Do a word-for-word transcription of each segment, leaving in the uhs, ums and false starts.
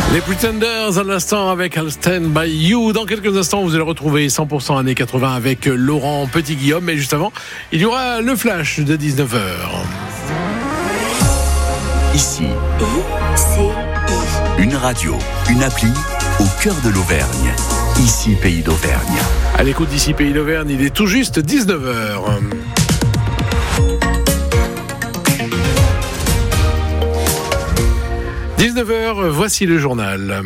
Les Pretenders à l'instant avec I'll Stand By You. Dans quelques instants, vous allez retrouver cent pour cent années quatre-vingts avec Laurent Petit-Guillaume. Mais juste avant, il y aura le flash de dix-neuf heures. Ici, I-C-I. Une radio, une appli au cœur de l'Auvergne. Ici, Pays d'Auvergne. À l'écoute d'ici Pays d'Auvergne, il est tout juste dix-neuf heures. dix-neuf heures, voici le journal.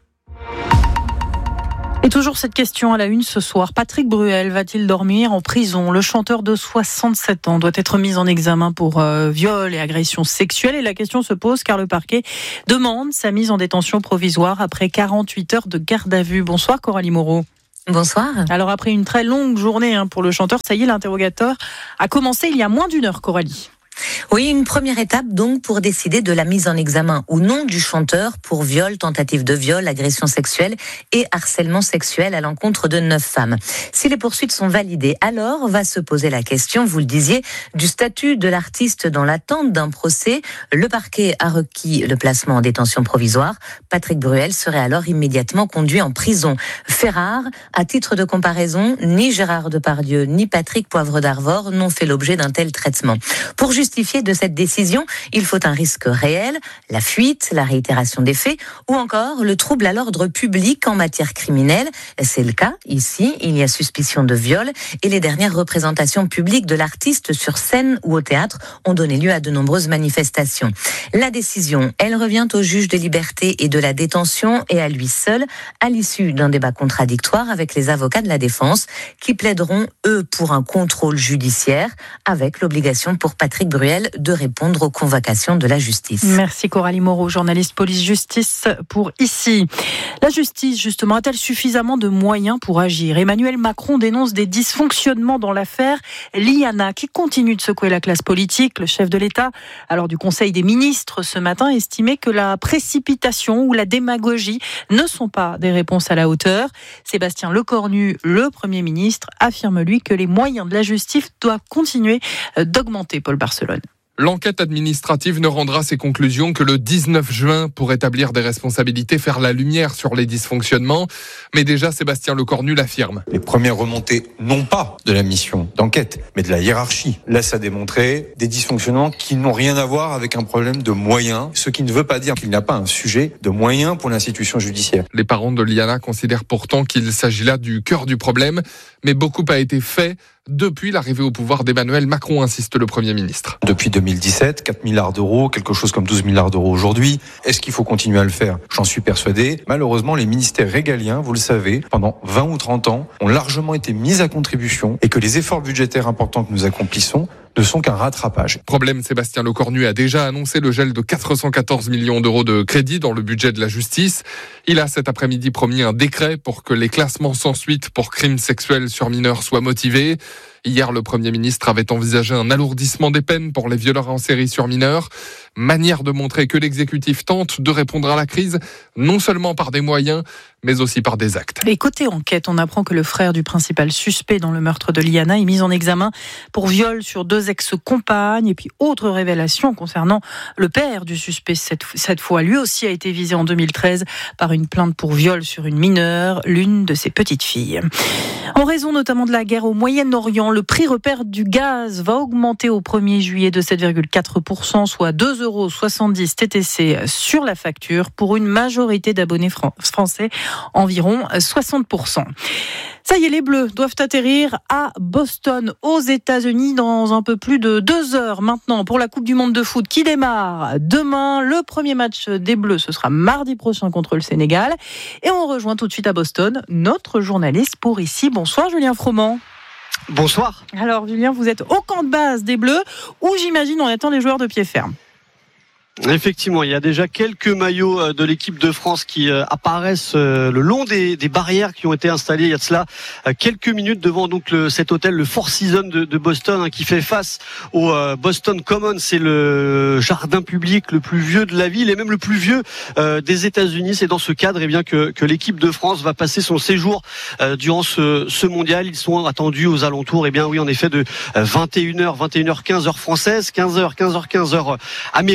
Et toujours cette question à la une ce soir. Patrick Bruel va-t-il dormir en prison ? Le chanteur de soixante-sept ans doit être mis en examen pour euh, viol et agression sexuelle. Et la question se pose car le parquet demande sa mise en détention provisoire après quarante-huit heures de garde à vue. Bonsoir Coralie Moreau. Bonsoir. Alors après une très longue journée hein, pour le chanteur, ça y est, l'interrogatoire a commencé il y a moins d'une heure, Coralie. Oui, une première étape donc pour décider de la mise en examen ou non du chanteur pour viol, tentative de viol, agression sexuelle et harcèlement sexuel à l'encontre de neuf femmes. Si les poursuites sont validées, alors va se poser la question, vous le disiez, du statut de l'artiste dans l'attente d'un procès. Le parquet a requis le placement en détention provisoire. Patrick Bruel serait alors immédiatement conduit en prison. Fait rare, à titre de comparaison, ni Gérard Depardieu ni Patrick Poivre d'Arvor n'ont fait l'objet d'un tel traitement. Pour justifier de cette décision, il faut un risque réel, la fuite, la réitération des faits ou encore le trouble à l'ordre public en matière criminelle. C'est le cas ici, il y a suspicion de viol et les dernières représentations publiques de l'artiste sur scène ou au théâtre ont donné lieu à de nombreuses manifestations. La décision, elle revient au juge des libertés et de la détention et à lui seul à l'issue d'un débat contradictoire avec les avocats de la défense qui plaideront, eux, pour un contrôle judiciaire avec l'obligation pour Patrick Bruel de répondre aux convocations de la justice. Merci Coralie Moreau, journaliste police-justice pour Ici. La justice, justement, a-t-elle suffisamment de moyens pour agir ? Emmanuel Macron dénonce des dysfonctionnements dans l'affaire Liana, qui continue de secouer la classe politique. Le chef de l'État, alors du Conseil des ministres ce matin, estimait que la précipitation ou la démagogie ne sont pas des réponses à la hauteur. Sébastien Lecornu, le Premier ministre, affirme lui que les moyens de la justice doivent continuer d'augmenter, Paul Barcelone. L'enquête administrative ne rendra ses conclusions que le dix-neuf juin pour établir des responsabilités, faire la lumière sur les dysfonctionnements. Mais déjà, Sébastien Lecornu l'affirme. Les premières remontées, non pas de la mission d'enquête, mais de la hiérarchie, laissent à démontrer des dysfonctionnements qui n'ont rien à voir avec un problème de moyens, ce qui ne veut pas dire qu'il n'y a pas un sujet de moyens pour l'institution judiciaire. Les parents de Liana considèrent pourtant qu'il s'agit là du cœur du problème, mais beaucoup a été fait depuis l'arrivée au pouvoir d'Emmanuel Macron, insiste le Premier ministre. Depuis deux mille dix-sept, quatre milliards d'euros, quelque chose comme douze milliards d'euros aujourd'hui. Est-ce qu'il faut continuer à le faire ? J'en suis persuadé. Malheureusement, les ministères régaliens, vous le savez, pendant vingt ou trente ans, ont largement été mis à contribution et que les efforts budgétaires importants que nous accomplissons ne sont qu'un rattrapage. Problème, Sébastien Lecornu a déjà annoncé le gel de quatre cent quatorze millions d'euros de crédits dans le budget de la justice. Il a cet après-midi promis un décret pour que les classements sans suite pour crimes sexuels sur mineurs soient motivés. Hier, le Premier ministre avait envisagé un alourdissement des peines pour les violeurs en série sur mineurs. Manière de montrer que l'exécutif tente de répondre à la crise, non seulement par des moyens, mais aussi par des actes. Et côté enquête, on apprend que le frère du principal suspect dans le meurtre de Liana est mis en examen pour viol sur deux ex-compagnes. Et puis, autre révélation concernant le père du suspect, cette, cette fois, lui aussi a été visé en deux mille treize par une plainte pour viol sur une mineure, l'une de ses petites filles. En raison notamment de la guerre au Moyen-Orient, le prix repère du gaz va augmenter au premier juillet de sept virgule quatre pour cent, soit deux euros soixante-dix T T C sur la facture pour une majorité d'abonnés fran- français, environ soixante pour cent. Ça y est, les Bleus doivent atterrir à Boston, aux États-Unis, dans un peu plus de deux heures maintenant pour la Coupe du Monde de foot qui démarre demain. Le premier match des Bleus, ce sera mardi prochain contre le Sénégal. Et on rejoint tout de suite à Boston notre journaliste pour Ici. Bonsoir Julien Froment. Bonsoir. Alors Julien, vous êtes au camp de base des Bleus où j'imagine on attend les joueurs de pied ferme. Effectivement, il y a déjà quelques maillots de l'équipe de France qui apparaissent le long des, des barrières qui ont été installées il y a de cela quelques minutes devant donc le, cet hôtel, le Four Seasons de, de Boston, hein, qui fait face au Boston Common. C'est le jardin public le plus vieux de la ville et même le plus vieux euh, des États-Unis. C'est dans ce cadre eh bien que, que l'équipe de France va passer son séjour euh, durant ce, ce mondial. Ils sont attendus aux alentours, eh bien oui, en effet, de vingt et une heures, vingt et une heures quinze heure française, quinze heures, quinze heures quinze heure américaine.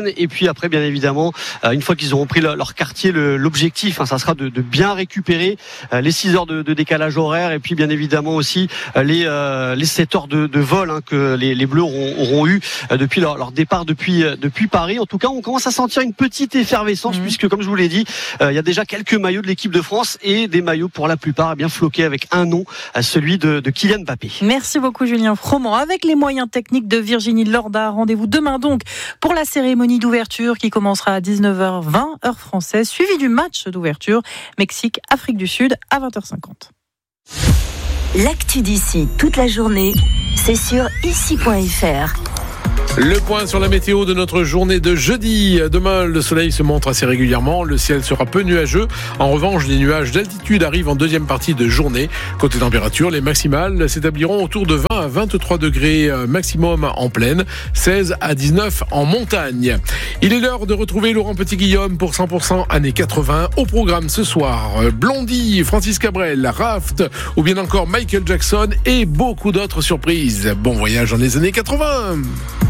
Et puis après, bien évidemment, une fois qu'ils auront pris leur quartier, l'objectif, hein, ça sera de, de bien récupérer les six heures de, de décalage horaire et puis bien évidemment aussi les, euh, les sept heures de, de vol hein, que les, les Bleus auront, auront eu depuis leur, leur départ depuis, depuis Paris. En tout cas, on commence à sentir une petite effervescence mmh. puisque, comme je vous l'ai dit, euh, il y a déjà quelques maillots de l'équipe de France et des maillots pour la plupart eh bien floqués avec un nom, celui de, de Kylian Mbappé. Merci beaucoup Julien Froment. Avec les moyens techniques de Virginie Lorda, rendez-vous demain donc pour la cérémonie d'ouverture qui commencera à dix-neuf heures vingt heure française, suivi du match d'ouverture Mexique-Afrique du Sud à vingt heures cinquante. L'actu d'ici toute la journée, c'est sur ici point f r. Le point sur la météo de notre journée de jeudi. Demain, le soleil se montre assez régulièrement. Le ciel sera peu nuageux. En revanche, les nuages d'altitude arrivent en deuxième partie de journée. Côté température, les maximales s'établiront autour de vingt à vingt-trois degrés maximum en plaine, seize à dix-neuf en montagne. Il est l'heure de retrouver Laurent Petit-Guillaume pour cent pour cent années quatre-vingts. Au programme ce soir, Blondie, Francis Cabrel, Raft ou bien encore Michael Jackson et beaucoup d'autres surprises. Bon voyage dans les années quatre-vingts.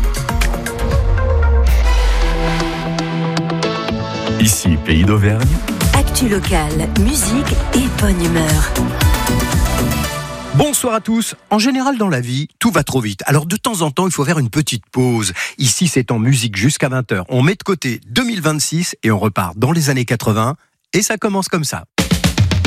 Ici, Pays d'Auvergne. Actu locale, musique et bonne humeur. Bonsoir à tous. En général, dans la vie, tout va trop vite. Alors, de temps en temps, il faut faire une petite pause. Ici, c'est en musique jusqu'à vingt heures. On met de côté deux mille vingt-six et on repart dans les années quatre-vingts. Et ça commence comme ça.